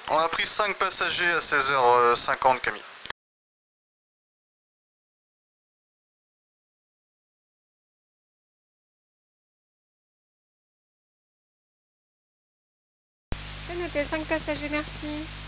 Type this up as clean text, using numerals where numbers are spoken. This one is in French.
On a pris 5 passagers à 16h50, Camille. C'est noté, 5 passagers, merci.